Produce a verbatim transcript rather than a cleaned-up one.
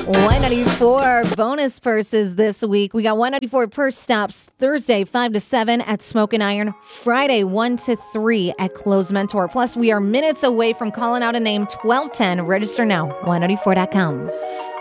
one ninety-four bonus purses this week. We got one ninety-four purse stops Thursday, five to seven at Smoke and Iron. Friday, one to three at Close Mentor. Plus, we are minutes away from calling out a name, twelve ten. Register now, one ninety-four dot com.